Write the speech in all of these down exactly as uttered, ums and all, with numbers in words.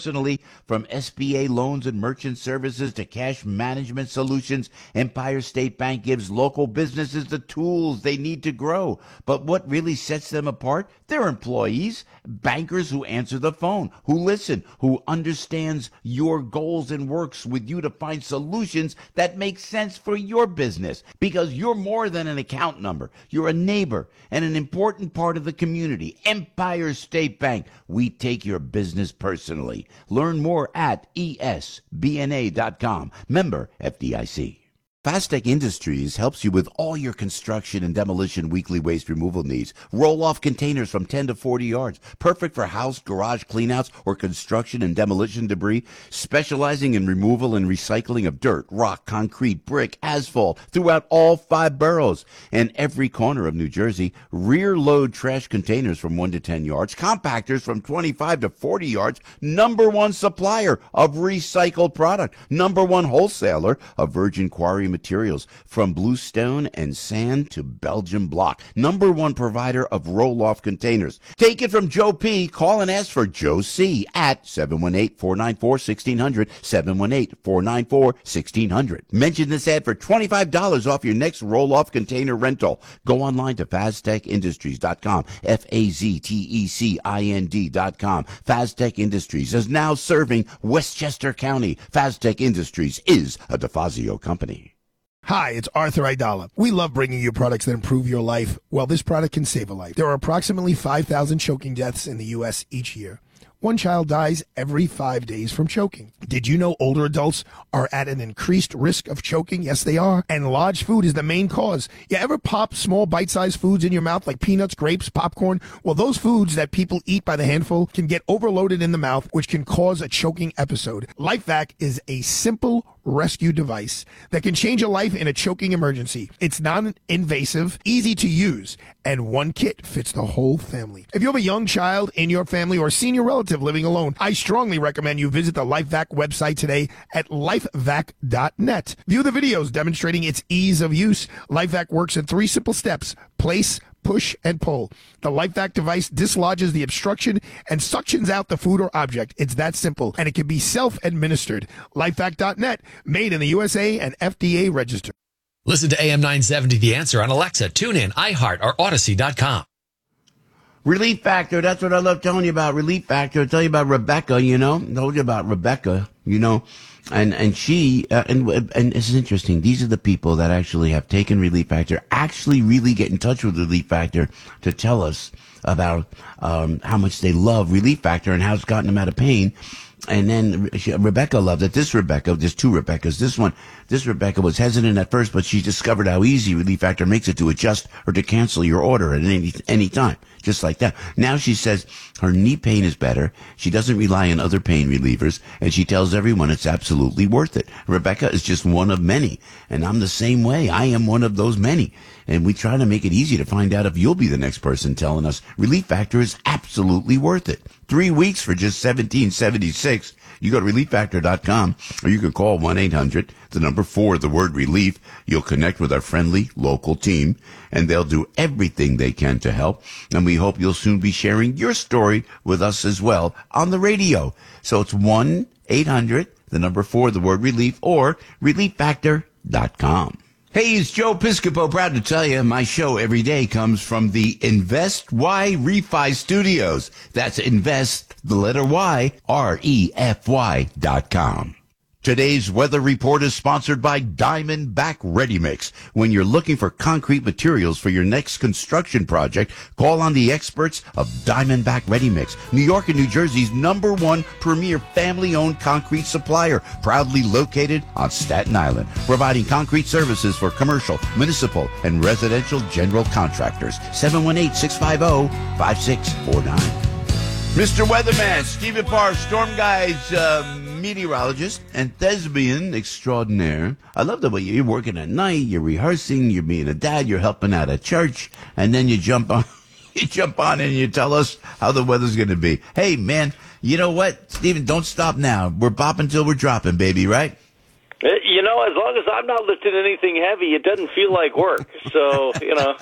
personally. From S B A loans and merchant services to cash management solutions, Empire State Bank gives local businesses the tools they need to grow. But what really sets them apart? Their employees, bankers who answer the phone, who listen, who understands your goals and works with you to find solutions that make sense for your business. Because you're more than an account number. You're a neighbor and an important part of the community. Empire State Bank. We take your business personally. Learn more at E S B N A dot com. Member F D I C. Fastech Industries helps you with all your construction and demolition weekly waste removal needs. Roll-off containers from ten to forty yards. Perfect for house, garage cleanouts, or construction and demolition debris. Specializing in removal and recycling of dirt, rock, concrete, brick, asphalt throughout all five boroughs and every corner of New Jersey. Rear-load trash containers from one to ten yards. Compactors from twenty-five to forty yards. Number one supplier of recycled product. Number one wholesaler of virgin quarry materials from bluestone and sand to Belgian block. Number one provider of roll-off containers. Take it from Joe P. Call and ask for Joe C. at seven one eight, four nine four, one six zero zero, seven one eight, four nine four, one six zero zero. Mention this ad for twenty-five dollars off your next roll-off container rental. Go online to Faztech Industries dot com, F A Z T E C I N D dot com. Faztech Industries is now serving Westchester County. Faztech Industries is a DeFazio company. Hi, it's Arthur Aidala. We love bringing you products that improve your life. Well, this product can save a life. There are approximately five thousand choking deaths in the U S each year. One child dies every five days from choking. Did you know older adults are at an increased risk of choking? Yes, they are. And large food is the main cause. You ever pop small bite-sized foods in your mouth like peanuts, grapes, popcorn? Well, those foods that people eat by the handful can get overloaded in the mouth, which can cause a choking episode. LifeVac is a simple rescue device that can change a life in a choking emergency. It's non-invasive, easy to use, and one kit fits the whole family. If you have a young child in your family or a senior relative living alone, I strongly recommend you visit the LifeVac website today at lifevac dot net. View the videos demonstrating its ease of use. LifeVac works in three simple steps: place, push, and pull. The LifeVac device dislodges the obstruction and suctions out the food or object. It's that simple, and it can be self-administered. lifevac dot net, made in the U S A and F D A registered. Listen to A M nine seventy The Answer on Alexa, TuneIn, iHeart, or Odyssey dot com. Relief Factor, that's what I love telling you about. Relief Factor, I tell you about Rebecca, you know. I told you about Rebecca, you know. And and she, uh, and and it's interesting, these are the people that actually have taken Relief Factor, actually really get in touch with Relief Factor to tell us about um, how much they love Relief Factor and how it's gotten them out of pain. And then she, Rebecca loved it. This Rebecca, there's two Rebeccas. This one, this Rebecca was hesitant at first, but she discovered how easy Relief Factor makes it to adjust or to cancel your order at any any time, just like that. Now she says her knee pain is better. She doesn't rely on other pain relievers, and she tells everyone it's absolutely worth it. Rebecca is just one of many, and I'm the same way. I am one of those many. And we try to make it easy to find out if you'll be the next person telling us Relief Factor is absolutely worth it. Three weeks for just seventeen seventy-six. You go to relief factor dot com, or you can call one eight hundred, the number four, the word relief. You'll connect with our friendly local team, and they'll do everything they can to help. And we hope you'll soon be sharing your story with us as well on the radio. So it's one eight hundred, the number four, the word relief, or relief factor dot com. Hey, it's Joe Piscopo, proud to tell you my show every day comes from the Invest Y Refi Studios. That's Invest, the letter Y, R E F Y dot com. Today's weather report is sponsored by Diamondback Ready Mix. When you're looking for concrete materials for your next construction project, call on the experts of Diamondback Ready Mix, New York and New Jersey's number one premier family-owned concrete supplier, proudly located on Staten Island, providing concrete services for commercial, municipal, and residential general contractors. seven one eight, six five zero, five six four nine. Mister Weatherman, Stephen Parr, Storm Guys, uh, meteorologist and thespian extraordinaire. I love the way you're working at night, you're rehearsing, you're being a dad, you're helping out at church, and then you jump on, you jump on and you tell us how the weather's going to be. Hey, man, you know what, Stephen, don't stop now. We're bopping till we're dropping, baby, right? You know, as long as I'm not lifting anything heavy, it doesn't feel like work. So, you know.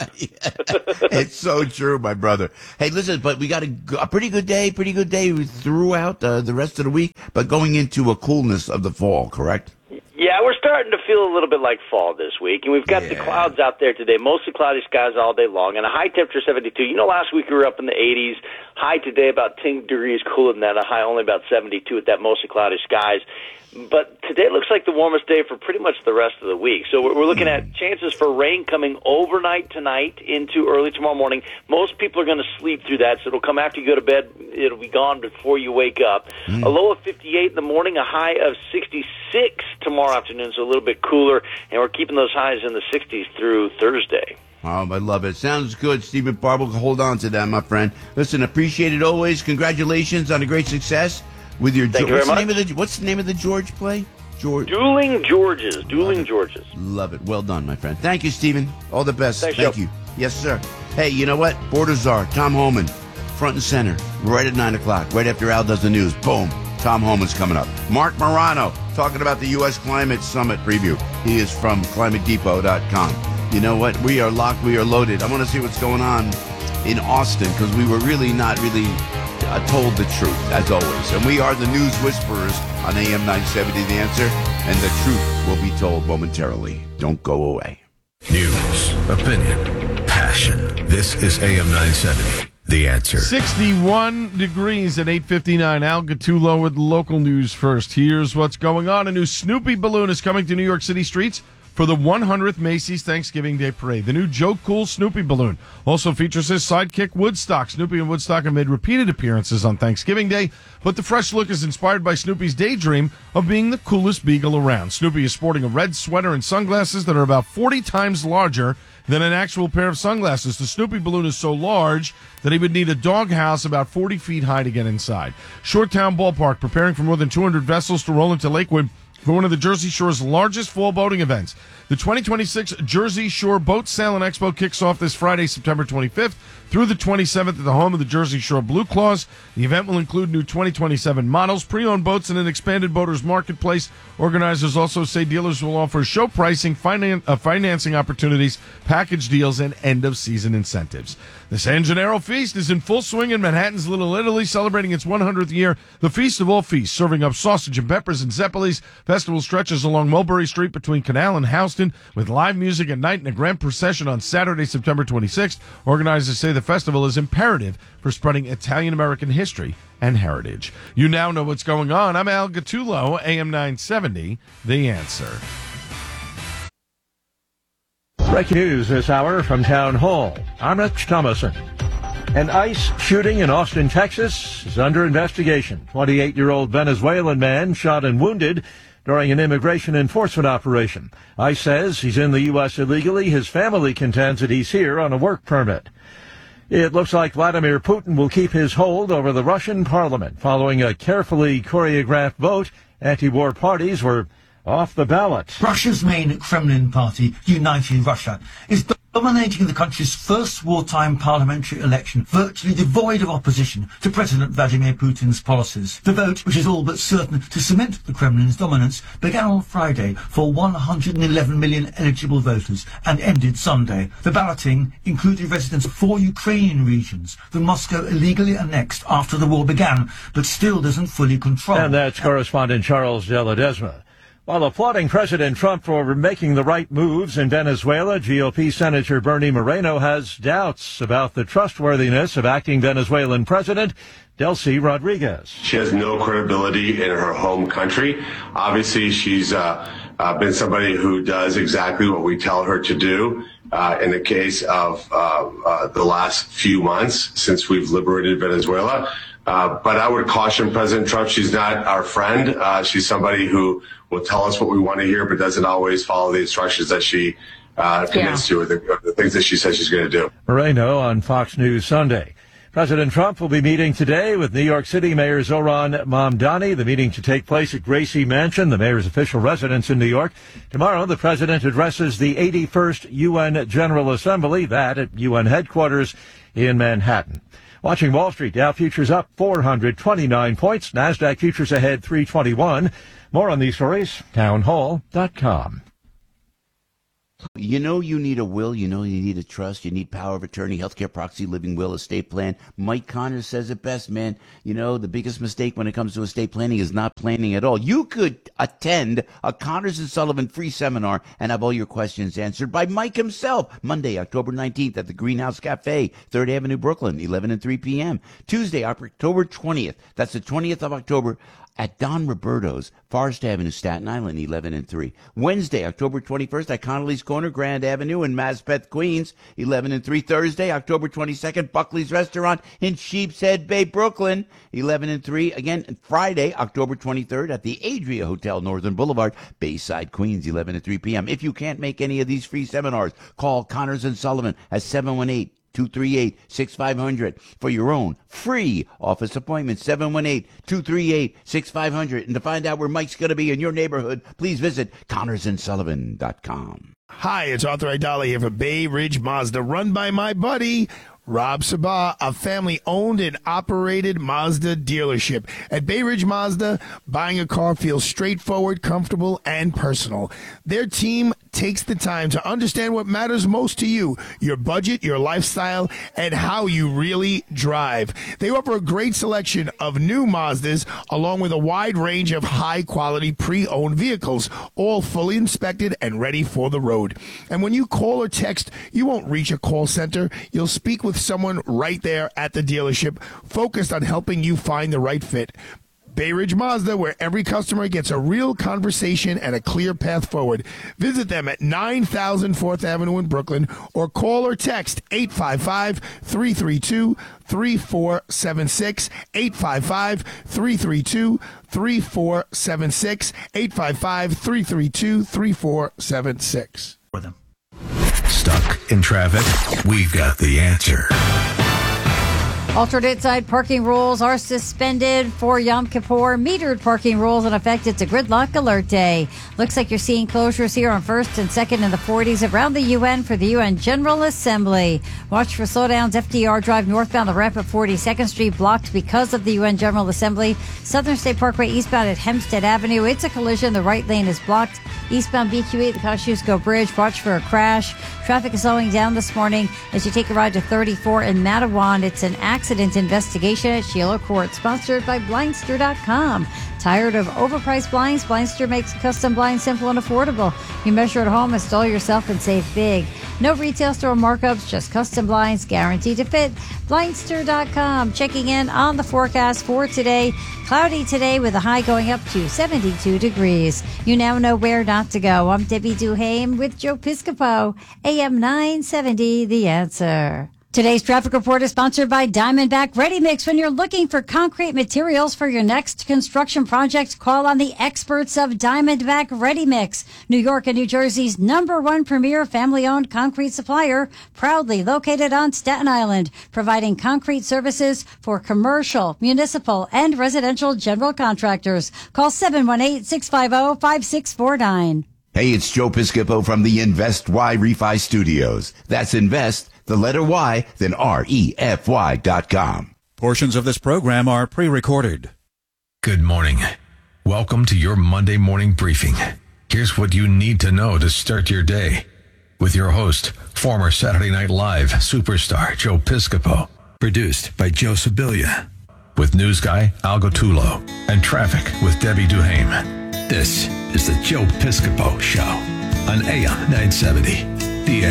It's so true, my brother. Hey, listen, but we got a, a pretty good day, pretty good day throughout uh, the rest of the week, but going into a coolness of the fall, correct? Yeah, we're starting to feel a little bit like fall this week, and we've got yeah. the clouds out there today, mostly cloudy skies all day long, and a high temperature seventy-two. You know, last week we were up in the eighties, high today about ten degrees cooler than that, a high only about seventy-two with that mostly cloudy skies. But today looks like the warmest day for pretty much the rest of the week. So we're looking at chances for rain coming overnight tonight into early tomorrow morning. Most people are going to sleep through that, so it'll come after you go to bed. It'll be gone before you wake up. Mm. A low of fifty-eight in the morning, a high of sixty-six tomorrow afternoon, so a little bit cooler. And we're keeping those highs in the sixties through Thursday. Oh, I love it. Sounds good, Stephen Barber. Hold on to that, my friend. Listen, appreciate it always. Congratulations on a great success. With your Thank jo- you what's very the much. name of the what's the name of the George play? George Dueling Georges. Dueling Georges. Love it. Well done, my friend. Thank you, Stephen. All the best. Thanks, Thank Joe. you. Yes, sir. Hey, you know what? Border Czar, Tom Homan, front and center, right at nine o'clock, right after Al does the news. Boom. Tom Homan's coming up. Mark Morano talking about the U S Climate Summit preview. He is from climate depot dot com. You know what? We are locked. We are loaded. I want to see what's going on in Austin because we were really not really Uh, told the truth, as always. And we are the News Whisperers on A M nine seventy, The Answer, and the truth will be told momentarily. Don't go away. News, opinion, passion. This is A M nine seventy, The Answer. sixty-one degrees at eight fifty-nine. Al Gattulo with local news first. Here's what's going on. A new Snoopy balloon is coming to New York City streets for the one hundredth Macy's Thanksgiving Day Parade. The new Joe Cool Snoopy balloon also features his sidekick Woodstock. Snoopy and Woodstock have made repeated appearances on Thanksgiving Day, but the fresh look is inspired by Snoopy's daydream of being the coolest beagle around. Snoopy is sporting a red sweater and sunglasses that are about forty times larger than an actual pair of sunglasses. The Snoopy balloon is so large that he would need a doghouse about forty feet high to get inside. Shoretown Ballpark preparing for more than two hundred vessels to roll into Lakewood for one of the Jersey Shore's largest fall boating events. The twenty twenty-six Jersey Shore Boat Sale and Expo kicks off this Friday, September twenty-fifth, through the twenty-seventh at the home of the Jersey Shore Blue Claws. The event will include new twenty twenty-seven models, pre-owned boats, and an expanded boaters marketplace. Organizers also say dealers will offer show pricing, finan- uh, financing opportunities, package deals, and end-of-season incentives. The San Gennaro Feast is in full swing in Manhattan's Little Italy, celebrating its one hundredth year. The feast of all feasts, serving up sausage and peppers and zeppelis. Festival stretches along Mulberry Street between Canal and Houston, with live music at night and a grand procession on Saturday, September twenty-sixth. Organizers say the festival is imperative for spreading Italian-American history and heritage. You now know what's going on. I'm Al Gattulo, A M nine seventy, The Answer. Breaking news this hour from Town Hall. I'm Rich Thomason. An ICE shooting in Austin, Texas is under investigation. twenty-eight-year-old Venezuelan man shot and wounded during an immigration enforcement operation. ICE says he's in the U S illegally. His family contends that he's here on a work permit. It looks like Vladimir Putin will keep his hold over the Russian parliament. Following a carefully choreographed vote, anti-war parties were off the ballot. Russia's main Kremlin party, United Russia, is dominating the country's first wartime parliamentary election, virtually devoid of opposition to President Vladimir Putin's policies. The vote, which is all but certain to cement the Kremlin's dominance, began on Friday for one hundred eleven million eligible voters and ended Sunday. The balloting included residents of four Ukrainian regions that Moscow illegally annexed after the war began, but still doesn't fully control. And that's correspondent Charles De Ledesma. While applauding President Trump for making the right moves in Venezuela, G O P Senator Bernie Moreno has doubts about the trustworthiness of acting Venezuelan President Delcy Rodriguez. She has no credibility in her home country. Obviously, she's uh, uh, been somebody who does exactly what we tell her to do. Uh, in the case of uh, uh, the last few months since we've liberated Venezuela. Uh, but I would caution President Trump, she's not our friend. Uh, she's somebody who will tell us what we want to hear, but doesn't always follow the instructions that she uh, commits yeah. to, or the, or the things that she says she's going to do. Moreno on Fox News Sunday. President Trump will be meeting today with New York City Mayor Zohran Mamdani. The meeting to take place at Gracie Mansion, the mayor's official residence in New York. Tomorrow, the president addresses the eighty-first U N General Assembly, that at U N headquarters in Manhattan. Watching Wall Street, Dow futures up four hundred twenty-nine points. NASDAQ futures ahead three twenty-one. More on these stories, town hall dot com. You know you need a will, you know you need a trust, you need power of attorney, healthcare proxy, living will, estate plan. Mike Connors says it best, man. You know, the biggest mistake when it comes to estate planning is not planning at all. You could attend a Connors and Sullivan free seminar and have all your questions answered by Mike himself. Monday, October nineteenth at the Greenhouse Cafe, third Avenue, Brooklyn, eleven and three p.m. Tuesday, October twentieth, that's the twentieth of October, at Don Roberto's, Forest Avenue, Staten Island, eleven and three. Wednesday, October twenty-first, at Connolly's Corner, Grand Avenue in Maspeth, Queens, eleven and three. Thursday, October twenty-second, Buckley's Restaurant in Sheepshead Bay, Brooklyn, eleven and three. Again, Friday, October twenty-third, at the Adria Hotel, Northern Boulevard, Bayside, Queens, eleven and three p.m. If you can't make any of these free seminars, call Connors and Sullivan at seven one eight, two three eight, six five zero zero for your own free office appointment, seven one eight, two three eight, six five zero zero. And to find out where Mike's going to be in your neighborhood, please visit Connors and Sullivan dot com. Hi, it's Arthur Aidala here for Bay Ridge Mazda, run by my buddy Rob Sabah, a family-owned and operated Mazda dealership. At Bay Ridge Mazda, buying a car feels straightforward, comfortable, and personal. Their team takes the time to understand what matters most to you, your budget, your lifestyle, and how you really drive. They offer a great selection of new Mazdas, along with a wide range of high-quality pre-owned vehicles, all fully inspected and ready for the road. And when you call or text, you won't reach a call center. You'll speak with someone right there at the dealership, focused on helping you find the right fit. Bay Ridge Mazda, where every customer gets a real conversation and a clear path forward. Visit them at nine thousand fourth Avenue in Brooklyn, or call or text eight five five, three three two, three four seven six, eight five five, three three two, three four seven six, eight five five, three three two, three four seven six. For them. Stuck in traffic? We've got the answer. Alternate side parking rules are suspended for Yom Kippur. Metered parking rules in effect. It's a gridlock alert day. Looks like you're seeing closures here on first and second in the forties around the U N for the U N General Assembly. Watch for slowdowns. F D R Drive northbound, the ramp at forty-second Street blocked because of the U N General Assembly. Southern State Parkway eastbound at Hempstead Avenue. It's a collision. The right lane is blocked. Eastbound B Q E at the Kosciuszko Bridge. Watch for a crash. Traffic is slowing down this morning as you take a ride to thirty-four in Matawan. It's an accident investigation at Sheila Court, sponsored by Blindster dot com. Tired of overpriced blinds? Blindster makes custom blinds simple and affordable. You measure at home, install yourself, and save big. No retail store markups, just custom blinds guaranteed to fit. Blindster dot com. Checking in on the forecast for today. Cloudy today with a high going up to seventy-two degrees. You now know where not to go. I'm Debbie Duhame with Joe Piscopo. A M nine seventy, The Answer. Today's traffic report is sponsored by Diamondback Ready Mix. When you're looking for concrete materials for your next construction project, call on the experts of Diamondback Ready Mix. New York and New Jersey's number one premier family-owned concrete supplier, proudly located on Staten Island, providing concrete services for commercial, municipal, and residential general contractors. Call seven one eight, six five zero, five six four nine. Hey, it's Joe Piscopo from the Invest Y Refi Studios. That's Invest, the letter Y, then R E F Y dot com. Portions of this program are pre-recorded. Good morning. Welcome to your Monday morning briefing. Here's what you need to know to start your day. With your host, former Saturday Night Live superstar Joe Piscopo. Produced by Joe Sibilia. With news guy Al Gottulo. And traffic with Debbie Duhame. This is the Joe Piscopo Show on A M nine seventy.